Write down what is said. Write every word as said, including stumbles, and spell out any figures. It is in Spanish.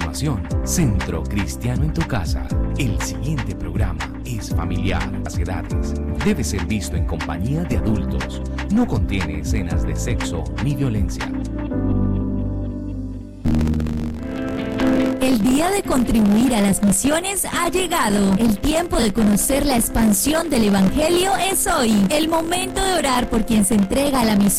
continuación, Centro Cristiano en tu Casa. El siguiente programa es familiar. Las edades debe ser visto en compañía de adultos. No contiene escenas de sexo ni violencia. El día de contribuir a las misiones ha llegado. El tiempo de conocer la expansión del Evangelio es hoy. El momento de orar por quien se entrega a la misión